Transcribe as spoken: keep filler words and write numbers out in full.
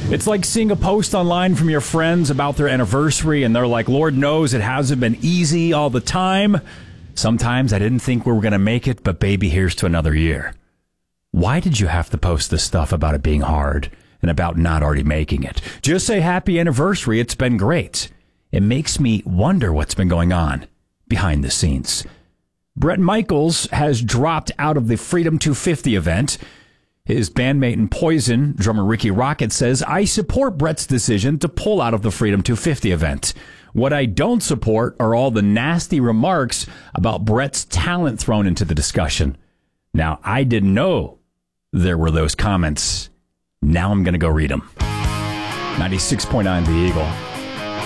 It's like seeing a post online from your friends about their anniversary, and they're like, Lord knows it hasn't been easy all the time. Sometimes I didn't think we were going to make it, but baby, here's to another year. Why did you have to post this stuff about it being hard and about not already making it? Just say happy anniversary. It's been great. It makes me wonder what's been going on behind the scenes. Bret Michaels has dropped out of the Freedom two fifty event. His bandmate in Poison, drummer Ricky Rocket, says, I support Bret's decision to pull out of the Freedom two fifty event. What I don't support are all the nasty remarks about Bret's talent thrown into the discussion. Now, I didn't know there were those comments. Now I'm going to go read them. ninety-six point nine The Eagle.